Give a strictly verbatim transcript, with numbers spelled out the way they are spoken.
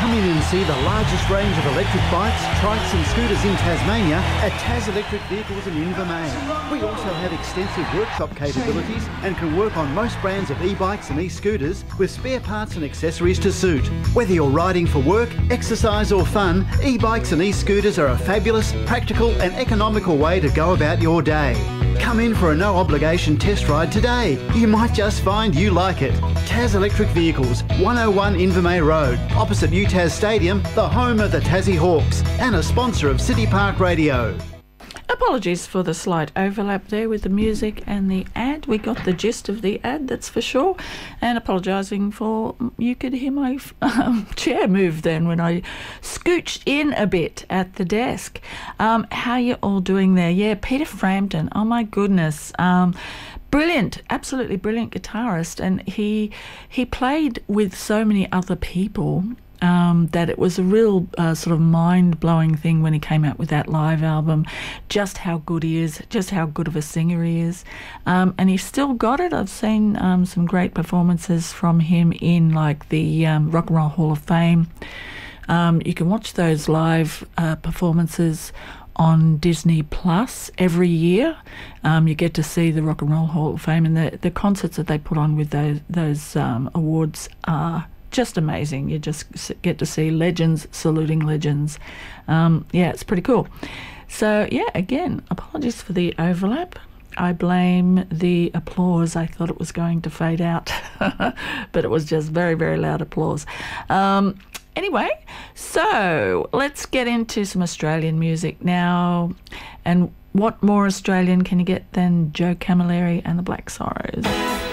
Come in and see the largest range of electric bikes, trikes and scooters in Tasmania at Tas Electric Vehicles in Invermain. We also have extensive workshop capabilities and can work on most brands of e-bikes and e-scooters with spare parts and accessories to suit. Whether you're riding for work, exercise or fun, e-bikes and e-scooters are a fabulous, practical and economical way to go about your day. Come in for a no-obligation test ride today. You might just find you like it. Tas Electric Vehicles, one oh one Invermay Road, opposite U Tas Stadium, the home of the Tassie Hawks, and a sponsor of City Park Radio. Apologies for the slight overlap there with the music and the ad. We got the gist of the ad, that's for sure. And apologising for, you could hear my um, chair move then when I scooched in a bit at the desk. Um, how are you all doing there? Yeah, Peter Frampton, oh my goodness. Um, brilliant, absolutely brilliant guitarist. And he he played with so many other people Um, that it was a real uh, sort of mind-blowing thing when he came out with that live album, just how good he is, just how good of a singer he is. Um, and he's still got it. I've seen um, some great performances from him in like the um, Rock and Roll Hall of Fame. Um, you can watch those live uh, performances on Disney Plus every year. Um, you get to see the Rock and Roll Hall of Fame, and the, the concerts that they put on with those, those um, awards are just amazing. You just get to see legends saluting legends. Um, yeah, it's pretty cool. So, yeah, again, apologies for the overlap. I blame the applause. I thought it was going to fade out, but it was just very, very loud applause. Um, anyway, so let's get into some Australian music now. And what more Australian can you get than Joe Camilleri and the Black Sorrows?